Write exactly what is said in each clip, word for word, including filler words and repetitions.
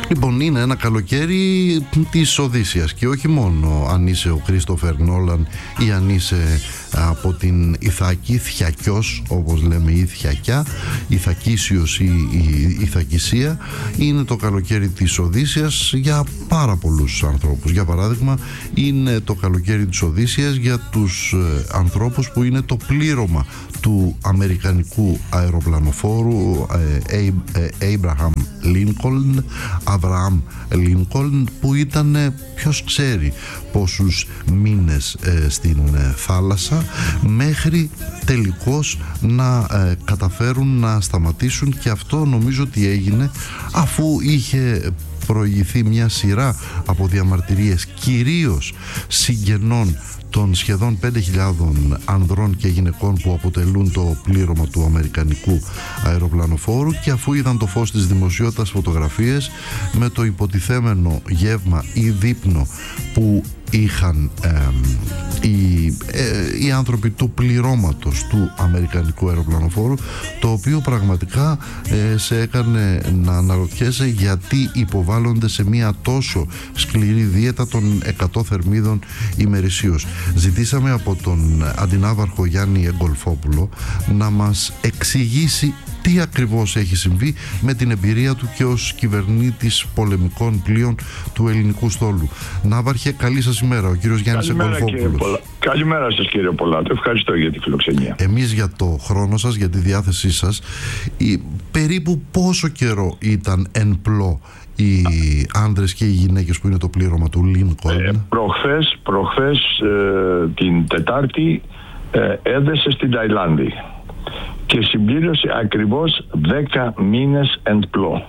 Λοιπόν, είναι ένα καλοκαίρι της Οδύσσειας και όχι μόνο αν είσαι ο Κρίστοφερ Νόλαν ή αν είσαι από την Ιθάκη, Θιακιός όπως λέμε, ή Θιακιά, Ιθακίσιος ή Ιθακισία. Είναι το καλοκαίρι της Οδύσσειας για πάρα πολλούς ανθρώπους. Για παράδειγμα, είναι το καλοκαίρι της Οδύσσειας για τους ανθρώπους που είναι το πλήρωμα του αμερικανικού αεροπλανοφόρου ε, ε, Abraham Lincoln, Αβραάμ Λίνκολν, που ήταν, ποιος ξέρει πόσους μήνες ε, στην ε, θάλασσα, μέχρι τελικώς να ε, καταφέρουν να σταματήσουν, και αυτό νομίζω ότι έγινε αφού είχε προηγηθεί μια σειρά από διαμαρτυρίες, κυρίως συγγενών των σχεδόν πέντε χιλιάδες ανδρών και γυναικών που αποτελούν το πλήρωμα του αμερικανικού αεροπλανοφόρου, και αφού είδαν το φως της δημοσιότητας φωτογραφίες με το υποτιθέμενο γεύμα ή δείπνο που είχαν ε, οι, ε, οι άνθρωποι του πληρώματος του αμερικανικού αεροπλανοφόρου, το οποίο πραγματικά ε, σε έκανε να αναρωτιέσαι γιατί υποβάλλονται σε μια τόσο σκληρή δίαιτα των εκατό θερμίδων ημερησίως. Ζητήσαμε από τον αντινάβαρχο Γιάννη Εγκολφόπουλο να μας εξηγήσει τι ακριβώς έχει συμβεί με την εμπειρία του και ως κυβερνήτης πολεμικών πλοίων του ελληνικού στόλου. Ναύαρχε, καλή σας ημέρα. Ο κύριος Γιάννης Εγκολφόπουλος. Καλημέρα σας, κύριε Πολάτο. Ευχαριστώ για τη φιλοξενία. Εμείς για το χρόνο σας, για τη διάθεσή σας. Περίπου πόσο καιρό ήταν εν πλώ οι άνδρες και οι γυναίκες που είναι το πλήρωμα του Λίνκολν? Ε, προχθές, προχθές ε, την Τετάρτη ε, έδεσε στην Ταϊλάνδη και συμπλήρωσε ακριβώς δέκα μήνες εν πλώ.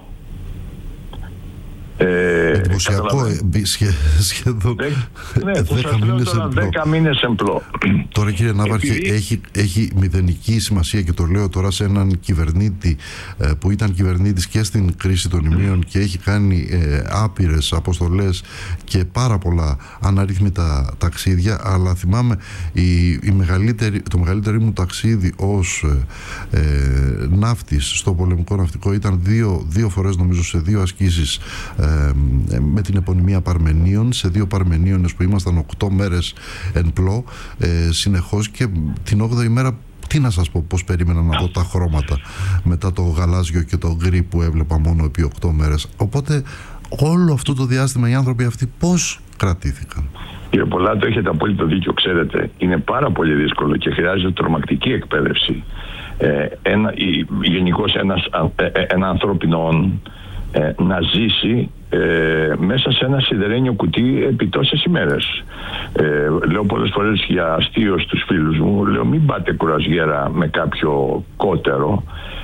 Ε, Εντυπωσιακό, σχε, σχεδόν δέκα μήνες εν πλώ. Τώρα, κύριε Ναύαρχε, Επειδή... έχει, έχει μηδενική σημασία, και το λέω τώρα σε έναν κυβερνήτη ε, που ήταν κυβερνήτης και στην κρίση των ημείων και έχει κάνει ε, άπειρες αποστολές και πάρα πολλά αναρρύθμιτα ταξίδια, αλλά θυμάμαι η, η μεγαλύτερη, το μεγαλύτερο μου ταξίδι ως ε, ε, ναύτης στο πολεμικό ναυτικό ήταν δύο, δύο φορές νομίζω σε δύο ασκήσεις ε, με την επωνυμία Παρμενίων, σε δύο Παρμενίωνες που ήμασταν οκτώ μέρες εν πλώ ε, συνεχώς, και την όγδοη μέρα τι να σας πω, πώς περίμενα να δω τα χρώματα μετά το γαλάζιο και το γκρι που έβλεπα μόνο επί οκτώ μέρες. Οπότε όλο αυτό το διάστημα οι άνθρωποι αυτοί πώς κρατήθηκαν? Κύριε Πολάτο, έχετε απόλυτο δίκιο. Ξέρετε, είναι πάρα πολύ δύσκολο και χρειάζεται τρομακτική εκπαίδευση. Ε, ένα, γενικώς ένας, ε, ένα ανθρώπινο ε, να ζήσει ε, μέσα σε ένα σιδερένιο κουτί επί τόσες ημέρες. Ε, λέω πολλές φορές για αστείο στους φίλους μου, λέω μην πάτε κουραζιέρα με κάποιο κότερο,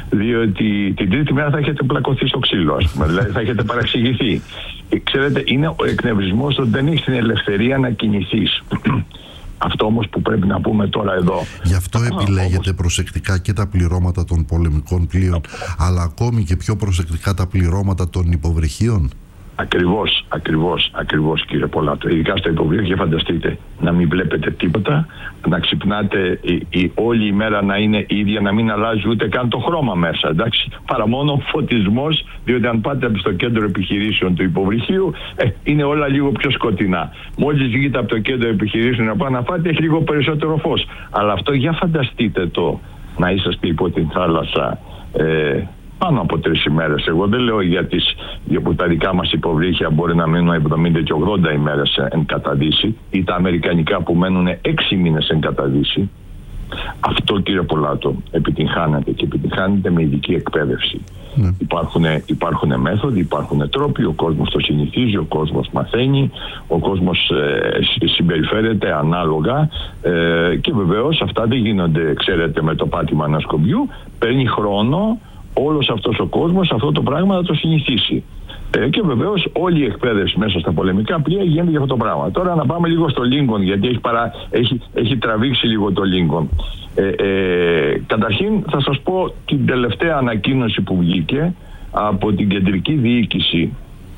διότι την τρίτη μέρα θα έχετε πλακωθεί στο ξύλο, ας πούμε, δηλαδή θα έχετε παραξηγηθεί. Ε, ξέρετε, είναι ο εκνευρισμός ότι δεν έχεις την ελευθερία να κινηθείς. Αυτό όμως που πρέπει να πούμε τώρα εδώ. Γι' αυτό επιλέγετε όμως προσεκτικά και τα πληρώματα των πολεμικών πλοίων, αλλά ακόμη και πιο προσεκτικά τα πληρώματα των υποβρυχίων. Ακριβώς, ακριβώς, ακριβώς, κύριε Πολάτο. Ειδικά στα υποβρύχια, φανταστείτε να μην βλέπετε τίποτα, να ξυπνάτε η, η, όλη η μέρα να είναι ίδια, να μην αλλάζει ούτε καν το χρώμα μέσα, εντάξει, παρά μόνο φωτισμός, διότι αν πάτε στο κέντρο επιχειρήσεων του υποβρυχίου, ε, είναι όλα λίγο πιο σκοτεινά. Μόλις βγείτε από το κέντρο επιχειρήσεων να πάτε να φάτε, έχει λίγο περισσότερο φως. Αλλά αυτό, για φανταστείτε το, να είσαστε υπό την θάλασσα ε, πάνω από τρεις ημέρες. Εγώ δεν λέω για, τις, για που τα δικά μας υποβρύχια μπορεί να μείνουν εβδομήντα και ογδόντα ημέρες εν καταδύση, ή τα αμερικανικά που μένουν έξι μήνες εν καταδύση. Αυτό, κύριε Πολάτο, επιτυγχάνεται, και επιτυγχάνεται με ειδική εκπαίδευση. Ναι. Υπάρχουν, υπάρχουν μέθοδοι, υπάρχουν τρόποι, ο κόσμος το συνηθίζει, ο κόσμος μαθαίνει, ο κόσμος ε, συμπεριφέρεται ανάλογα ε, και βεβαίως αυτά δεν γίνονται, ξέρετε, με το πάτημα ενός κομπιού. Παίρνει χρόνο όλος αυτός ο κόσμος αυτό το πράγμα να το συνηθίσει. Ε, και βεβαίως όλη η εκπαίδευση μέσα στα πολεμικά πλοία γίνεται για αυτό το πράγμα. Τώρα να πάμε λίγο στο Λίνκον, γιατί έχει, παρά, έχει, έχει τραβήξει λίγο το Λίνκον. Ε, ε, καταρχήν θα σας πω την τελευταία ανακοίνωση που βγήκε από την κεντρική διοίκηση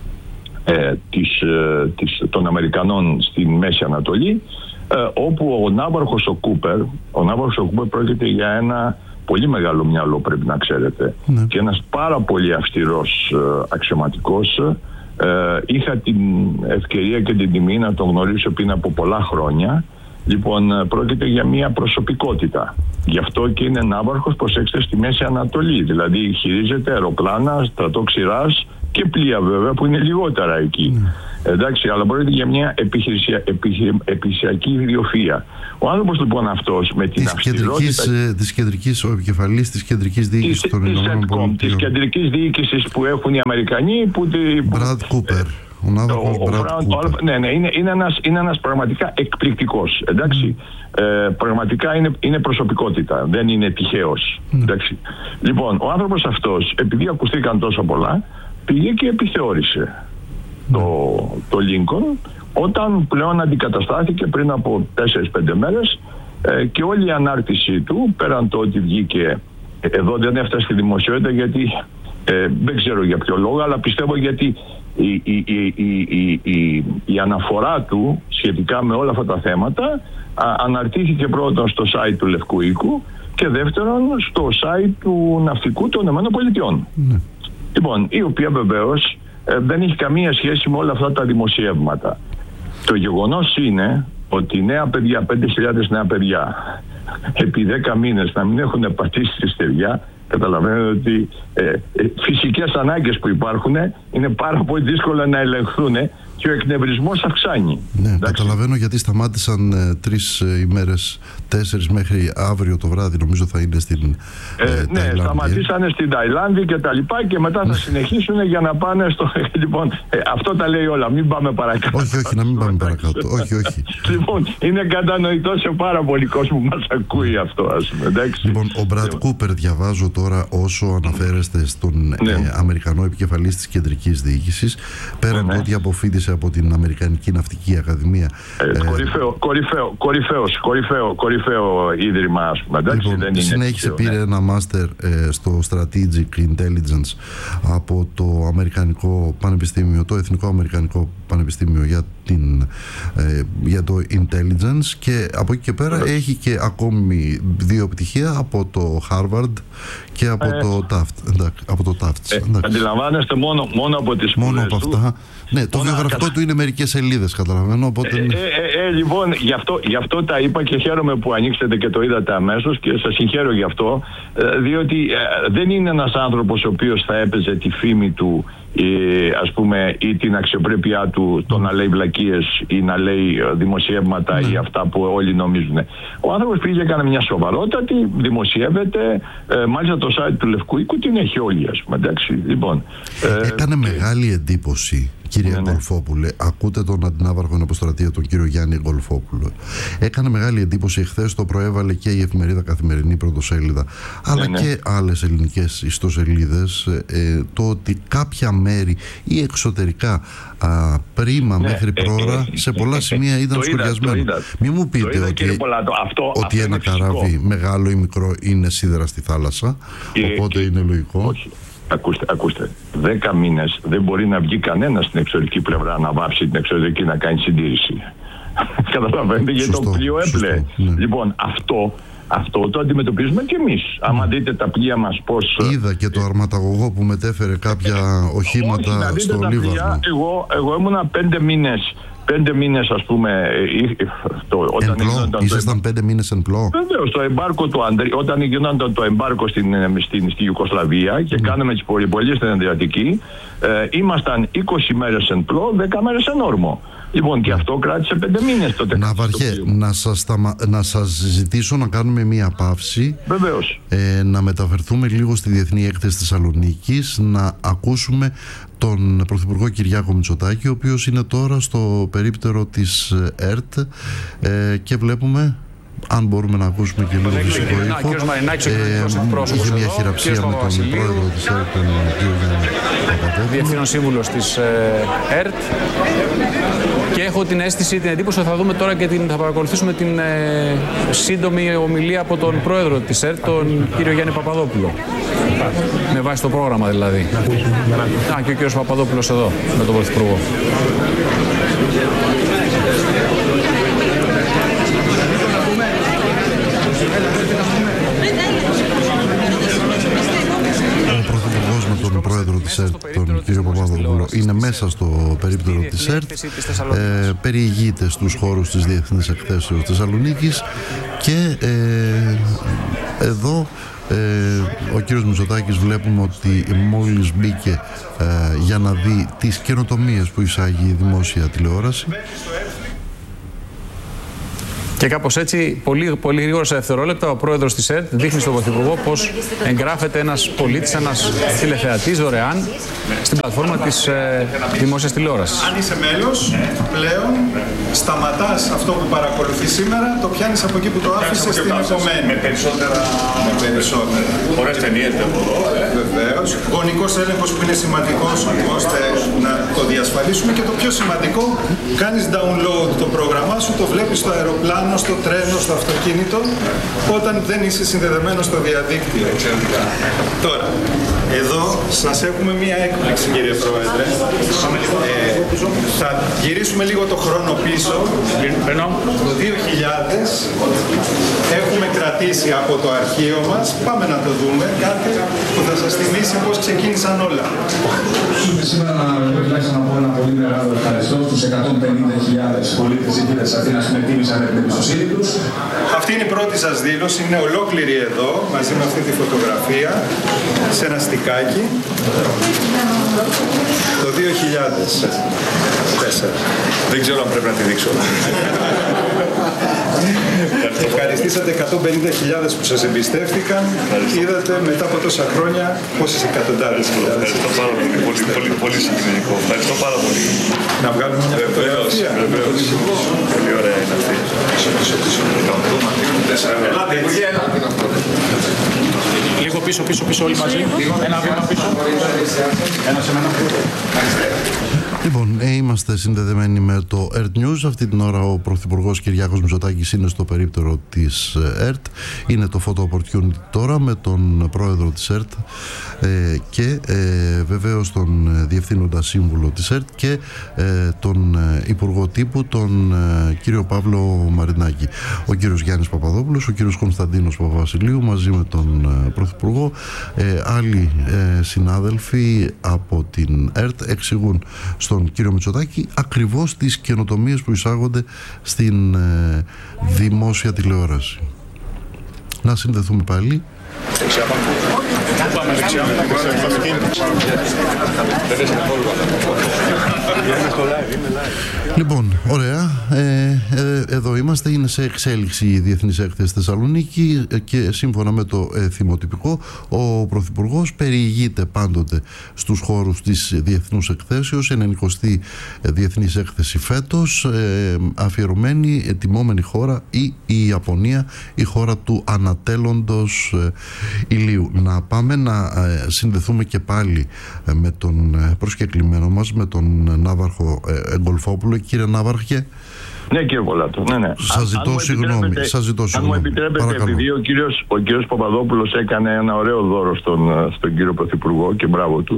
ε, της, ε, της, των Αμερικανών στη Μέση Ανατολή, ε, όπου ο ναύαρχος ο Κούπερ, ο ναύαρχος ο Κούπερ πρόκειται για ένα πολύ μεγάλο μυαλό, πρέπει να ξέρετε, ναι, και ένας πάρα πολύ αυστηρός ε, αξιωματικός, Ε, είχα την ευκαιρία και την τιμή να τον γνωρίσω πριν από πολλά χρόνια. Λοιπόν, πρόκειται για μια προσωπικότητα. Γι' αυτό και είναι ναύαρχος, προσέξτε, στη Μέση Ανατολή. Δηλαδή χειρίζεται αεροπλάνα, στρατό ξηράς και πλοία βέβαια που είναι λιγότερα εκεί. Mm. Εντάξει, αλλά πρόκειται για μια επιχειρησια... επιχειρησιακή ιδιοφυΐα. Ο άνθρωπος λοιπόν αυτός με την αυστηρότητα... Της κεντρικής, ο επικεφαλής της κεντρικής διοίκησης των Ηνωμένων Πολιτειών. Της κεντρικής διοίκησης που έχουν οι Αμερικανοί που... Brad Cooper. Ο ναύαρχος Brad Cooper. Ναι, ναι, είναι, είναι, ένας, είναι ένας πραγματικά εκπληκτικός. Εντάξει. Mm. Ε, πραγματικά είναι, είναι προσωπικότητα. Δεν είναι τυχαίος. Mm. Εντάξει. Λοιπόν, ο άνθρωπος αυτός, επειδή ακουστήκαν τόσο πολλά, πήγε και επιθεώρησε mm. το, το Lincoln, όταν πλέον αντικαταστάθηκε πριν από τέσσερις πέντε μέρες ε, και όλη η ανάρτησή του, πέραν το ότι βγήκε, εδώ δεν έφτασε στη δημοσιότητα γιατί ε, δεν ξέρω για ποιο λόγο, αλλά πιστεύω γιατί η, η, η, η, η, η αναφορά του σχετικά με όλα αυτά τα θέματα α, αναρτήθηκε πρώτον στο site του Λευκού Οίκου και δεύτερον στο site του Ναυτικού των ΗΠΑ. Mm. Λοιπόν, η οποία βεβαίως ε, δεν έχει καμία σχέση με όλα αυτά τα δημοσιεύματα. Το γεγονός είναι ότι νέα παιδιά, πέντε χιλιάδες νέα παιδιά, επί δέκα μήνες να μην έχουν πατήσει τη στεριά, καταλαβαίνετε ότι ε, ε, φυσικές ανάγκες που υπάρχουν είναι πάρα πολύ δύσκολο να ελεγχθούν και ο εκνευρισμός αυξάνει. Ναι, εντάξει. Καταλαβαίνω γιατί σταμάτησαν ε, τρεις ε, ημέρες, τέσσερις μέχρι αύριο το βράδυ, νομίζω θα είναι στην ε, ε, Ναι, Ταϊλάνδη. Σταματήσανε στην Ταϊλάνδη και τα λοιπά και μετά θα συνεχίσουν για να πάνε στο... Λοιπόν, ε, αυτό τα λέει όλα, μην πάμε παρακάτω. Όχι, όχι, να μην πάμε παρακάτω. όχι, όχι. Λοιπόν, είναι κατανοητό σε πάρα πολύ κόσμο που μας ακούει αυτό, ας πούμε, εντάξει. Λοιπόν, ο Brad Cooper, διαβάζω τώρα όσο αναφέρεστε στον ναι. ε, Αμερικανό επικεφαλής της κεντρικής διοίκησης, πέραν ναι. ότι αποφύτησε από την Αμερικανική Ναυτική Ακαδημία. Ε, ε, κορυφαίο, κορυφαίο, κορυφαίος, κορυφαίο, κορυφαίο ίδρυμα, ας πούμε. Εντάξει, λοιπόν, δεν είναι συνέχισε, πήρε ναι. ένα μάστερ ε, στο Strategic Intelligence από το Αμερικανικό Πανεπιστήμιο, το Εθνικό Αμερικανικό Πανεπιστήμιο για, την, ε, για το Intelligence, και από εκεί και πέρα ε. έχει και ακόμη δύο πτυχία από το Harvard και από ε. το Taft. Εντάξει, από το Taft. Ε, αντιλαμβάνεστε μόνο, μόνο από τις μόνο από αυτά. Ναι, το βιογραφικό κατα... του είναι μερικές σελίδες, καταλαβαίνω. Οπότε... Ε, ε, ε, ε, λοιπόν, γι' αυτό, γι' αυτό τα είπα και χαίρομαι που ανοίξετε και το είδατε αμέσως και σας συγχαίρω γι' αυτό, ε, διότι ε, δεν είναι ένας άνθρωπος ο οποίος θα έπαιζε τη φήμη του ή, ας πούμε, ή την αξιοπρέπειά του το να λέει βλακίες ή να λέει δημοσιεύματα mm. ή αυτά που όλοι νομίζουν. Ο άνθρωπος πήγε και έκανε μια σοβαρότατη, δημοσιεύεται, ε, μάλιστα το site του Λευκού Οίκου την έχει όλη, ας πούμε, εντάξει. Λοιπόν, ε, έκανε και... μεγάλη εντύπωση, κύριε ναι, ναι. Γκολφόπουλε, ακούτε τον αντινάβαρχο αποστρατεία, τον κύριο Γιάννη Γκολφόπουλο. Έκανε μεγάλη εντύπωση, εχθές το προέβαλε και η εφημερίδα Καθημερινή πρωτοσέλιδα, αλλά ναι, ναι. και άλλες ελληνικές ιστοσελίδες, ε, το ότι κάποια μέρη ή εξωτερικά α, πρίμα ναι, μέχρι πρόωρα ε, σε πολλά ε, σημεία ήταν σκουριασμένο. Μην μου πείτε είδα, ότι, Πολάτο, αυτό, ότι αυτό ένα καράβι μεγάλο ή μικρό είναι σίδερα στη θάλασσα, και, οπότε και, είναι λογικό. Όχι. Ακούστε, ακούστε, δέκα μήνες δεν μπορεί να βγει κανένα στην εξωτερική πλευρά να βάψει την εξωτερική να κάνει συντήρηση. Καταλαβαίνετε, γιατί το πλοίο έπλε. Ναι. Λοιπόν, αυτό, αυτό το αντιμετωπίζουμε και εμείς. Mm. Άμα δείτε τα πλοία μας πώς... Είδα και το αρματαγωγό που μετέφερε κάποια οχήματα όχι, στο Λίβανο. Εγώ, εγώ ήμουνα πέντε μήνες... Πέντε μήνες, ας πούμε, το, όταν γινόταν. Ήσασταν πέντε μήνες εν πλώ. Βεβαίως, το εμπάρκο του Αντρί, όταν γινόταν το εμπάρκο στην, στην, στη Ιουκοσλαβία και mm. κάναμε τις πολυπολίες στην Ανδριατική, ε, ήμασταν είκοσι μέρες εν πλώ, δέκα μέρες εν όρμο. Λοιπόν, και αυτό κράτησε πέντε μήνες τότε. Ναυαρχέ, να σας, ταμα... να σας ζητήσω να κάνουμε μία παύση. Βεβαίως. Ε, να μεταφερθούμε λίγο στη Διεθνή Έκθεση Θεσσαλονίκης, να ακούσουμε τον Πρωθυπουργό Κυριάκο Μητσοτάκη, ο οποίος είναι τώρα στο περίπτερο της ΕΡΤ ε, και βλέπουμε, αν μπορούμε να ακούσουμε και λίγο φυσικό ήχο, ε, είχε μια χειραψία με τον πρόεδρο της ΕΡΤ, τον κύριο Γιάννη Παπαδόπουλο, διευθύνων σύμβουλος της ΕΡΤ, και έχω την αίσθηση, την εντύπωση ότι θα δούμε τώρα και την, θα παρακολουθήσουμε την ε, σύντομη ομιλία από τον πρόεδρο της ΕΡΤ, τον κύριο Γιάννη Παπαδόπουλο. Με βάση το πρόγραμμα δηλαδή. Α, και ο κύριος Παπαδόπουλος εδώ, με τον Πρωθυπουργό. Ο Πρωθυπουργός με τον πρόεδρο της ΕΡΤ, τον κύριο Παπαδόπουλο, είναι μέσα στο περίπτερο της ΕΡΤ, ε, περιηγείται στους χώρους της Διεθνής Εκθέσεως Θεσσαλονίκης και ε, εδώ ε, ο κύριος Μητσοτάκης βλέπουμε ότι μόλις μπήκε ε, για να δει τις καινοτομίες που εισάγει η δημόσια τηλεόραση. Και κάπως έτσι, πολύ, πολύ γρήγορα σε δευτερόλεπτα, ο πρόεδρος της ΕΡΤ δείχνει στον Πρωθυπουργό πώς εγγράφεται ένας πολίτης, ένας τηλεθεατής δωρεάν στην πλατφόρμα της ε, δημόσιας τηλεόρασης. Αν είσαι μέλος, πλέον σταματάς αυτό που παρακολουθείς σήμερα, το πιάνεις από εκεί που το άφησες στην επομένη. Με περισσότερα. Με περισσότερα. Ωραίες ταινίες δεν μπορώ. Βεβαίως. Γονικός έλεγχος που είναι σημαντικός ώστε να το διασφαλίσουμε και το πιο σημαντικό, κάνεις download το πρόγραμμά σου, το βλέπεις στο αεροπλάνο, στο τρένο, στο αυτοκίνητο, όταν δεν είσαι συνδεδεμένος στο διαδίκτυο. Εξαιρετικά. Τώρα, εδώ σας έχουμε μία έκπληξη, κύριε Πρόεδρε. Ε, θα γυρίσουμε λίγο το χρόνο πίσω. Το δύο χιλιάδες έχουμε κρατήσει από το αρχείο μας, πάμε να το δούμε, κάτι που θα σας θυμίσει πώς ξεκίνησαν όλα. Σήμερα να τουλάχιστον να πω ένα πολύ μεγάλο ευχαριστώ στους εκατόν πενήντα χιλιάδες πολίτες και πολίτες της Αθήνας που με τίμησαν με την εμπιστοσύνη τους. Αυτή είναι η πρώτη σας δήλωση, είναι ολόκληρη εδώ, μαζί με αυτή τη φωτογραφία, σε ένα στικάκι, το δύο χιλιάδες τέσσερα. Δεν ξέρω αν πρέπει να τη δείξω. Ευχαριστήσατε εκατόν πενήντα χιλιάδες που σας εμπιστεύτηκαν. Είδατε μετά από τόσα χρόνια πόσες εκατοντάδες χιλιάδες. Ευχαριστώ πάρα πολύ, πολύ, πολύ, πολύ συγκινητικό. Ευχαριστώ πάρα πολύ. Να βγάλουμε μια φωτογραφία. Βεβαίως, πολύ ωραία είναι αυτή. Ελάτε, Υπουργέ, Λίγο πίσω, πίσω, πίσω όλοι μαζί. Ένα βήμα πίσω. Ένα σε μένα. Λοιπόν, ε, είμαστε συνδεδεμένοι με το ΕΡΤ News. Αυτή την ώρα ο Πρωθυπουργός Κυριάκος Μητσοτάκης είναι στο περίπτερο της ΕΡΤ. Είναι το Photo Opportunity τώρα με τον πρόεδρο της ΕΡΤ ε, και ε, βεβαίως τον διευθύνοντα σύμβουλο της ΕΡΤ και ε, τον Υπουργό Τύπου, τον ε, κύριο Παύλο Μαρινάκη. Ο κύριος Γιάννης Παπαδόπουλος, ο κύριος Κωνσταντίνος Παπαβασιλείου μαζί με τον ε, Πρωθυπουργό. Ε, άλλοι ε, συνάδελφοι από την ΕΡΤ εξηγούν στον κύριο Μητσοτάκη ακριβώς τις καινοτομίες που εισάγονται στην ε, δημόσια τηλεόραση. Να συνδεθούμε πάλι. Λοιπόν, ωραία. Ε, ε, εδώ είμαστε. Είναι σε εξέλιξη η Διεθνής Έκθεση Θεσσαλονίκη και σύμφωνα με το ε, θυμοτυπικό, ο Πρωθυπουργός περιηγείται πάντοτε στους χώρους της Διεθνούς Εκθέσεως. ενενηκοστή Διεθνής Έκθεση φέτος, ε, αφιερωμένη, ετοιμόμενη χώρα ή η Ιαπωνία, η χώρα του ανατέλλοντος ε, ηλίου. Να πάμε να ε, συνδεθούμε και πάλι ε, με τον ε, προσκεκλημένο μας, με τον Ναύαρχο ε, Εγκολφόπουλο. Κύριε Ναύαρχε. Ναι, κύριε Πολάτο, ναι, ναι. Σας ζητώ συγγνώμη. Σας ζητώ συγγνώμη. Αν μου επιτρέπετε, παρακαλώ. επειδή ο κύριος, ο κύριος Παπαδόπουλος έκανε ένα ωραίο δώρο στον, στον κύριο Πρωθυπουργό και μπράβο του,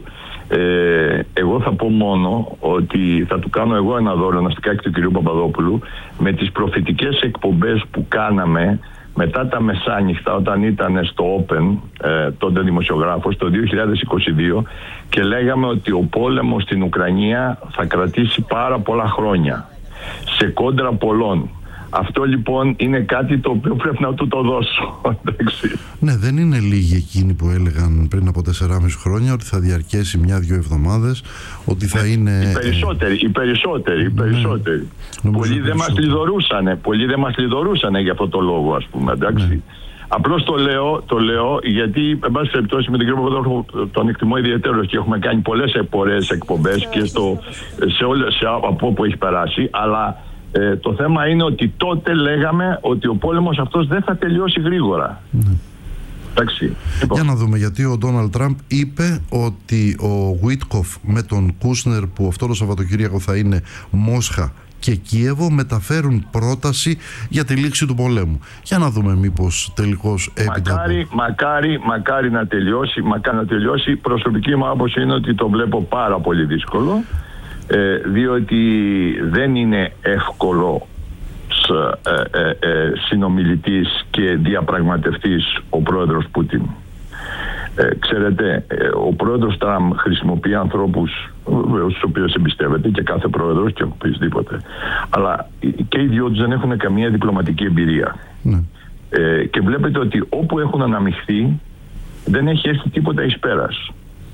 ε, εγώ θα πω μόνο ότι θα του κάνω εγώ ένα δώρο, ένα στικάκι του κυρίου Παπαδόπουλου, με τις προφητικές εκπομπές που κάναμε μετά τα μεσάνυχτα, όταν ήταν στο Open, ε, τότε δημοσιογράφος, το δύο χιλιάδες είκοσι δύο, και λέγαμε ότι ο πόλεμος στην Ουκρανία θα κρατήσει πάρα πολλά χρόνια, σε κόντρα πολλών. Αυτό λοιπόν είναι κάτι το οποίο πρέπει να του το δώσω. Ναι, δεν είναι λίγοι εκείνοι που έλεγαν πριν από τεσσεράμισι χρόνια ότι θα διαρκέσει μια-δυο εβδομάδες, ότι θα είναι... Οι περισσότεροι, οι περισσότεροι, οι περισσότεροι. Ναι. Πολλοί δεν μας λιδωρούσανε, πολλοί δεν μας λιδωρούσανε για αυτό το λόγο, ας πούμε, εντάξει. Ναι. Απλώς το λέω, το λέω γιατί, εν πάση περιπτώσει, με τον κύριο Παπαδόπουλο τον εκτιμώ ιδιαίτερος και έχουμε κάνει πολλές επορές εκπομπές και στο, σε όλες, σε, από όπου έχει περάσει, αλλά ε, το θέμα είναι ότι τότε λέγαμε ότι ο πόλεμος αυτός δεν θα τελειώσει γρήγορα. Ναι. Εντάξει. Για να δούμε, γιατί ο Ντόναλντ Τραμπ είπε ότι ο Βίτκοφ με τον Κούσνερ, που αυτό το Σαββατοκύριακο θα είναι Μόσχα και Κίεβο, μεταφέρουν πρόταση για τη λήξη του πολέμου. Για να δούμε μήπως τελικώς έπειτα... Μακάρι, μακάρι, μακάρι να τελειώσει, μακάρι να τελειώσει. Προσωπική μου άποψη είναι ότι το βλέπω πάρα πολύ δύσκολο, ε, διότι δεν είναι εύκολο ε, ε, ε, συνομιλητής και διαπραγματευτής ο πρόεδρος Πούτιν. Ε, ξέρετε, ε, ο πρόεδρος Τραμπ χρησιμοποιεί ανθρώπους στους οποίους εμπιστεύεται και κάθε πρόεδρος και οποιοδήποτε. Αλλά και οι δυο τους δεν έχουν καμία διπλωματική εμπειρία. Ναι. Ε, και βλέπετε ότι όπου έχουν αναμειχθεί δεν έχει έρθει τίποτα εις πέρας.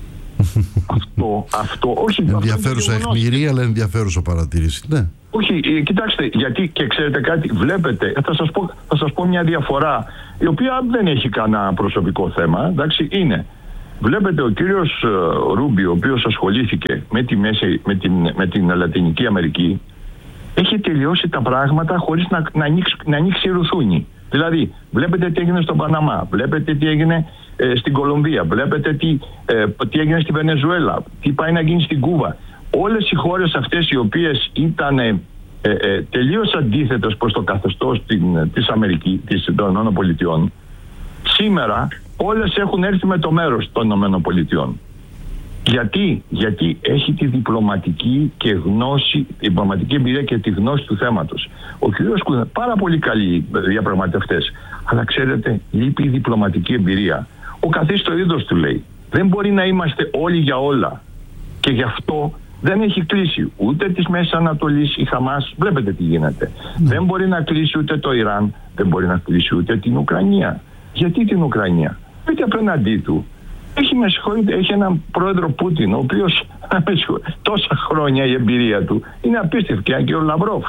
αυτό, αυτό, όχι... Ενδιαφέρουσα αιχμηρή, αλλά ενδιαφέρουσα παρατήρηση. Ναι. Όχι, ε, κοιτάξτε, γιατί και ξέρετε κάτι, βλέπετε, θα σας πω, θα σας πω μια διαφορά, η οποία δεν έχει κανένα προσωπικό θέμα, εντάξει, είναι. Βλέπετε ο κύριος uh, Ρούμπιο, ο οποίος ασχολήθηκε με, τη μέση, με, την, με την Λατινική Αμερική, έχει τελειώσει τα πράγματα χωρίς να, να, ανοίξει, να ανοίξει ρουθούνι. Δηλαδή, βλέπετε τι έγινε στον Παναμά, βλέπετε τι έγινε ε, στην Κολομβία, βλέπετε τι, ε, τι έγινε στη Βενεζουέλα, τι πάει να γίνει στην Κούβα. Όλες οι χώρες αυτές οι οποίες ήταν ε, ε, τελείως αντίθετες προς το καθεστώς την, της Αμερικής, της, των ΗΠΑ, σήμερα όλες έχουν έρθει με το μέρος των ΗΠΑ. Γιατί? Γιατί έχει τη διπλωματική και γνώση, τη διπλωματική εμπειρία και τη γνώση του θέματος. Ο κ. Κούδα, πάρα πολύ καλοί διαπραγματευτές, αλλά ξέρετε, λείπει η διπλωματική εμπειρία. Ο καθής το είδος του λέει, δεν μπορεί να είμαστε όλοι για όλα. Και γι' αυτό δεν έχει κλείσει ούτε της Μέσης Ανατολής η Χαμάς, βλέπετε τι γίνεται. Ναι. Δεν μπορεί να κλείσει ούτε το Ιράν, δεν μπορεί να κλείσει ούτε την Ουκρανία. Γιατί την Ουκρανία? Γιατί απέναντί του έχει, με συγχωρείτε, έχει έναν πρόεδρο Πούτιν, ο οποίος τόσα χρόνια η εμπειρία του είναι απίστευτη, και ο Λαυρόφ.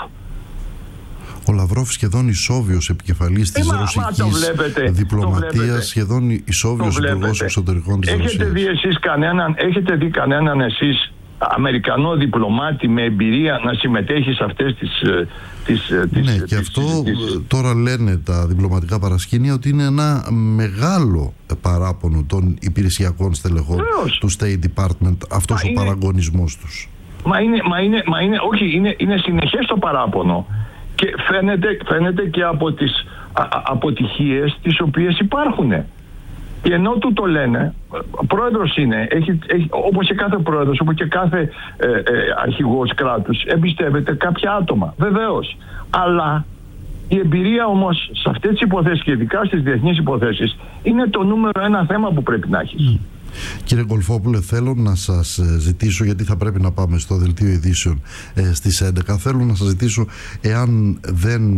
Ο Λαυρόφ σχεδόν ισόβιος επικεφαλής της ε, ρωσικής διπλωματίας, σχεδόν ισόβιος υπουργός εξωτερικών της Ρωσίας. Έχετε δει εσείς κανέναν, έχετε δει κανέναν εσείς Αμερικανό διπλωμάτη με εμπειρία να συμμετέχει σε αυτές τις... τις ναι, τις, και τις, αυτό τις... τώρα λένε τα διπλωματικά παρασκήνια ότι είναι ένα μεγάλο παράπονο των υπηρεσιακών στελεχών Βεβαίως. του State Department, αυτός μα ο είναι... παραγωνισμός τους. Μα είναι, μα είναι, μα είναι όχι, είναι, είναι συνεχές το παράπονο και φαίνεται, φαίνεται και από τις α, α, αποτυχίες τις οποίες υπάρχουν. Και ενώ του το λένε, πρόεδρος είναι, έχει, έχει, όπως και κάθε πρόεδρος, όπως και κάθε ε, ε, αρχηγός κράτους, εμπιστεύεται κάποια άτομα, βεβαίως. Αλλά η εμπειρία όμως σε αυτές τις υποθέσεις και ειδικά στις διεθνείς υποθέσεις είναι το νούμερο ένα θέμα που πρέπει να έχεις. Mm. Κύριε Γκολφόπουλε, θέλω να σας ζητήσω, γιατί θα πρέπει να πάμε στο δελτίο ειδήσεων ε, στις έντεκα, θέλω να σας ζητήσω, εάν δεν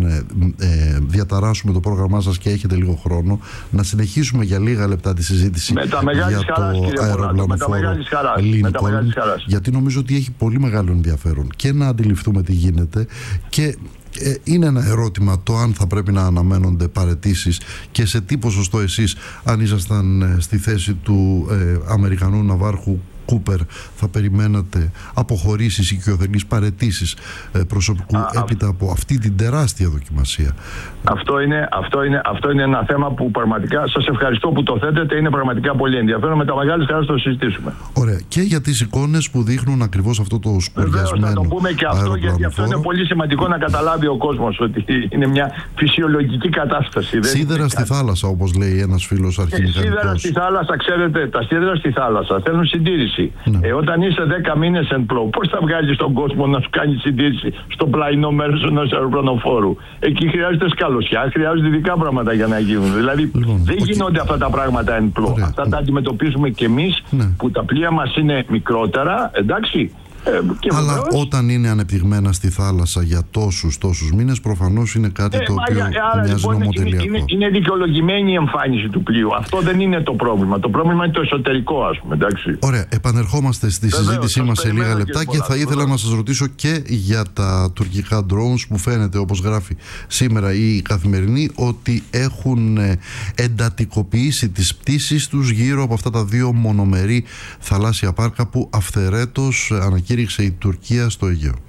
ε, διαταράσσουμε το πρόγραμμά σας και έχετε λίγο χρόνο, να συνεχίσουμε για λίγα λεπτά τη συζήτηση για χαράς, το αεροπλανοφόρο Λίνκολν, γιατί νομίζω ότι έχει πολύ μεγάλο ενδιαφέρον και να αντιληφθούμε τι γίνεται, και Ε, είναι ένα ερώτημα το αν θα πρέπει να αναμένονται παραιτήσεις και σε τι ποσοστό εσείς, αν ήσασταν ε, στη θέση του ε, Αμερικανού ναυάρχου Κούπερ, θα περιμένατε αποχωρήσεις, οικειοθελείς παραιτήσεις ε, προσωπικού Α, έπειτα από αυτή την τεράστια δοκιμασία. Αυτό είναι, αυτό, είναι, αυτό είναι ένα θέμα που πραγματικά σας ευχαριστώ που το θέτετε, είναι πραγματικά πολύ ενδιαφέρον, με τα μεγάλη χαρά να το συζητήσουμε. Ωραία, και για τις εικόνες που δείχνουν ακριβώς αυτό το σκουριασμένο. Θα το πούμε και αυτό, γιατί αυτό είναι πολύ σημαντικό να καταλάβει ο κόσμος ότι είναι μια φυσιολογική κατάσταση. Σίδερα στη κάτι. θάλασσα, όπως λέει ένας φίλος αρχιμηχανικός. Σίδερα στη θάλασσα, ξέρετε, τα σίδερα στη θάλασσα θέλουν συντήρηση. Ναι. Ε, όταν είσαι δέκα μήνες εν πλώ, πώς θα βγάλεις τον κόσμο να σου κάνει συντήρηση στο πλαϊνό μέρος ενός αεροπλανοφόρου? Εκεί χρειάζεται σκαλωσιά, χρειάζονται ειδικά πράγματα για να γίνουν. Δηλαδή λοιπόν, δεν okay. γίνονται αυτά τα πράγματα εν πλώ. Ωραία. Αυτά τα αντιμετωπίζουμε κι εμείς, ναι. που τα πλοία μας είναι μικρότερα, εντάξει. Ε, Αλλά βεβαίως, όταν είναι ανεπτυγμένα στη θάλασσα για τόσους τόσους μήνες, προφανώς είναι κάτι ε, το οποίο άρα, μοιάζει λοιπόν, νομοτελειακό. Είναι, είναι, είναι δικαιολογημένη η εμφάνιση του πλοίου. Αυτό δεν είναι το πρόβλημα. Το πρόβλημα είναι το εσωτερικό, ας πούμε. Εντάξει. Ωραία. Επανερχόμαστε στη βεβαίως, συζήτησή μας σε λίγα λεπτά και, και θα ήθελα βεβαίως. να σας ρωτήσω και για τα τουρκικά drones που φαίνεται, όπως γράφει σήμερα η Καθημερινή, ότι έχουν εντατικοποιήσει τις πτήσεις τους γύρω από αυτά τα δύο μονομερή θαλάσσια πάρκα που αυθαιρέτως ανακοίνωσε η Τουρκία στο Αιγαίο.